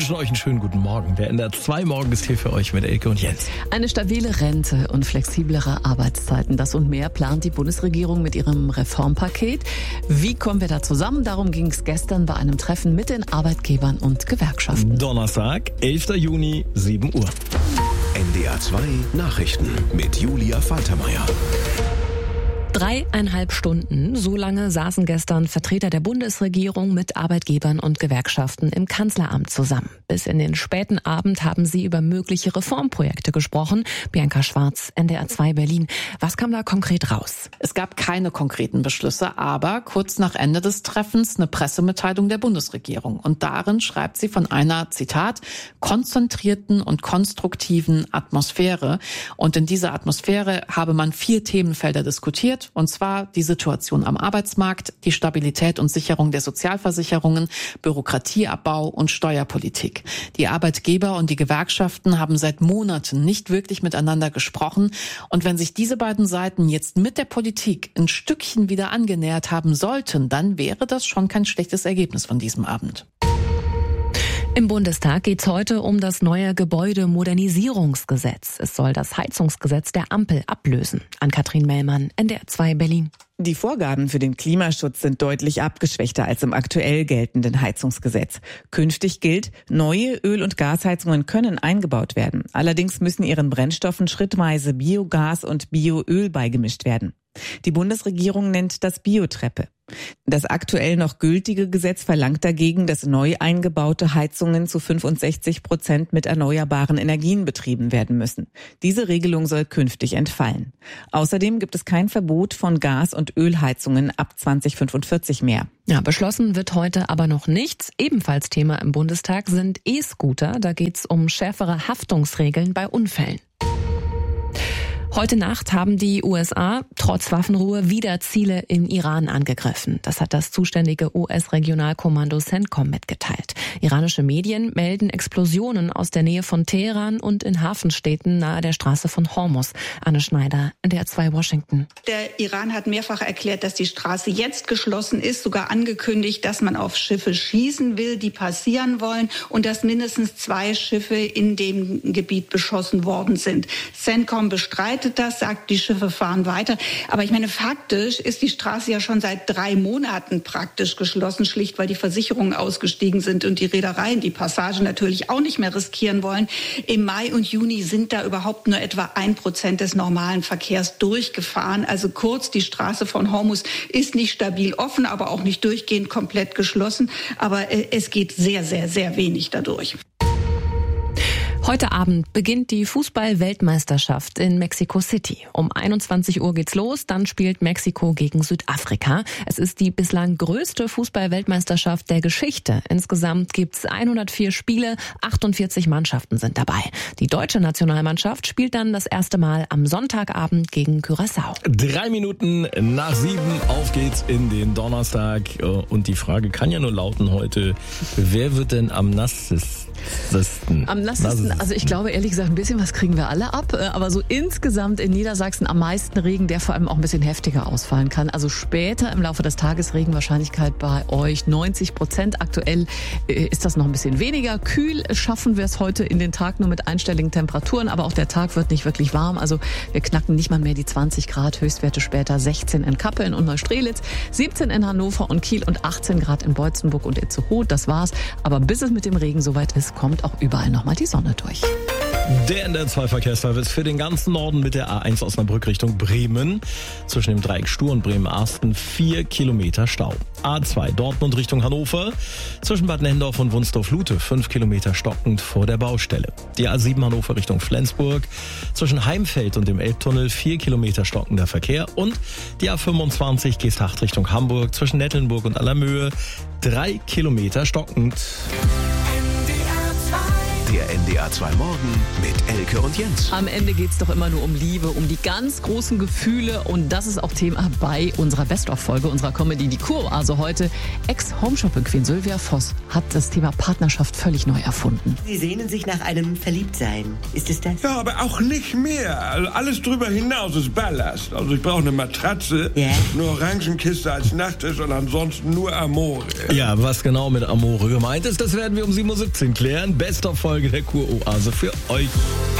wünschen euch einen schönen guten Morgen. Der NDR 2 Morgen ist hier für euch mit Elke und Jens. Eine stabile Rente und flexiblere Arbeitszeiten, das und mehr plant die Bundesregierung mit ihrem Reformpaket. Wie kommen wir da zusammen? Darum ging es gestern bei einem Treffen mit den Arbeitgebern und Gewerkschaften. Donnerstag, 11. Juni, 7 Uhr. NDR 2 Nachrichten mit Julia Faltermeier. 3,5 Stunden, so lange saßen gestern Vertreter der Bundesregierung mit Arbeitgebern und Gewerkschaften im Kanzleramt zusammen. Bis in den späten Abend haben sie über mögliche Reformprojekte gesprochen. Bianca Schwarz, NDR 2 Berlin. Was kam da konkret raus? Es gab keine konkreten Beschlüsse, aber kurz nach Ende des Treffens eine Pressemitteilung der Bundesregierung. Und darin schreibt sie von einer, Zitat, konzentrierten und konstruktiven Atmosphäre. Und in dieser Atmosphäre habe man 4 Themenfelder diskutiert. Und zwar die Situation am Arbeitsmarkt, die Stabilität und Sicherung der Sozialversicherungen, Bürokratieabbau und Steuerpolitik. Die Arbeitgeber und die Gewerkschaften haben seit Monaten nicht wirklich miteinander gesprochen. Und wenn sich diese beiden Seiten jetzt mit der Politik ein Stückchen wieder angenähert haben sollten, dann wäre das schon kein schlechtes Ergebnis von diesem Abend. Im Bundestag geht es heute um das neue Gebäudemodernisierungsgesetz. Es soll das Heizungsgesetz der Ampel ablösen. Ann-Kathrin Mellmann, NDR 2 Berlin. Die Vorgaben für den Klimaschutz sind deutlich abgeschwächter als im aktuell geltenden Heizungsgesetz. Künftig gilt, neue Öl- und Gasheizungen können eingebaut werden. Allerdings müssen ihren Brennstoffen schrittweise Biogas und Bioöl beigemischt werden. Die Bundesregierung nennt das Biotreppe. Das aktuell noch gültige Gesetz verlangt dagegen, dass neu eingebaute Heizungen zu 65% mit erneuerbaren Energien betrieben werden müssen. Diese Regelung soll künftig entfallen. Außerdem gibt es kein Verbot von Gas- und Ölheizungen ab 2045 mehr. Ja, beschlossen wird heute aber noch nichts. Ebenfalls Thema im Bundestag sind E-Scooter. Da geht es um schärfere Haftungsregeln bei Unfällen. Heute Nacht haben die USA trotz Waffenruhe wieder Ziele im Iran angegriffen. Das hat das zuständige US-Regionalkommando CENTCOM mitgeteilt. Iranische Medien melden Explosionen aus der Nähe von Teheran und in Hafenstädten nahe der Straße von Hormuz. Anne Schneider, NDR 2 Washington. Der Iran hat mehrfach erklärt, dass die Straße jetzt geschlossen ist, sogar angekündigt, dass man auf Schiffe schießen will, die passieren wollen und dass mindestens 2 Schiffe in dem Gebiet beschossen worden sind. CENTCOM bestreitet das, sagt, die Schiffe fahren weiter. Aber ich meine, faktisch ist die Straße ja schon seit 3 Monaten praktisch geschlossen, schlicht weil die Versicherungen ausgestiegen sind und die Reedereien die Passage natürlich auch nicht mehr riskieren wollen. Im Mai und Juni sind da überhaupt nur etwa 1% des normalen Verkehrs durchgefahren. Also kurz, die Straße von Hormuz ist nicht stabil offen, aber auch nicht durchgehend komplett geschlossen. Aber es geht sehr, sehr, sehr wenig dadurch. Heute Abend beginnt die Fußball-Weltmeisterschaft in Mexico City. Um 21 Uhr geht's los, dann spielt Mexiko gegen Südafrika. Es ist die bislang größte Fußball-Weltmeisterschaft der Geschichte. Insgesamt gibt's 104 Spiele, 48 Mannschaften sind dabei. Die deutsche Nationalmannschaft spielt dann das erste Mal am Sonntagabend gegen Curaçao. 3 Minuten nach 7, auf geht's in den Donnerstag. Und die Frage kann ja nur lauten heute, wer wird denn am nassesten? Am nassesten, also ich glaube ehrlich gesagt, ein bisschen was kriegen wir alle ab, aber so insgesamt in Niedersachsen am meisten Regen, der vor allem auch ein bisschen heftiger ausfallen kann. Also später im Laufe des Tages Regenwahrscheinlichkeit bei euch 90%. Aktuell ist das noch ein bisschen weniger. Kühl schaffen wir es heute in den Tag nur mit einstelligen Temperaturen, aber auch der Tag wird nicht wirklich warm. Also wir knacken nicht mal mehr die 20 Grad, Höchstwerte später 16 in Kappeln und Neustrelitz, 17 in Hannover und Kiel und 18 Grad in Beutzenburg und Itzehoe. Das war's. Aber bis es mit dem Regen soweit ist, kommt auch überall nochmal die Sonne durch. Der NDR 2 Verkehrsservice für den ganzen Norden mit der A1 Osnabrück Richtung Bremen. Zwischen dem Dreieck Stur und Bremen-Arsten 4 Kilometer Stau. A2 Dortmund Richtung Hannover. Zwischen Bad Nenndorf und Wunstorf-Lute 5 Kilometer stockend vor der Baustelle. Die A7 Hannover Richtung Flensburg. Zwischen Heimfeld und dem Elbtunnel 4 Kilometer stockender Verkehr. Und die A25 Geesthacht Richtung Hamburg. Zwischen Nettelnburg und Allermöhe 3 Kilometer stockend. Der NDR 2 Morgen mit Elke und Jens. Am Ende geht's doch immer nur um Liebe, um die ganz großen Gefühle. Und das ist auch Thema bei unserer Best-of-Folge, unserer Comedy Die Kuroase heute. Ex-Homeshopping-Queen Sylvia Voss hat das Thema Partnerschaft völlig neu erfunden. Sie sehnen sich nach einem Verliebtsein. Ist es das? Ja, aber auch nicht mehr. Also alles drüber hinaus ist Ballast. Also ich brauche eine Matratze, eine Orangenkiste als Nachttisch und ansonsten nur Amore. Ja, was genau mit Amore gemeint ist, das werden wir um 7.17 Uhr klären. Best-of-Folge der Kuroase für euch.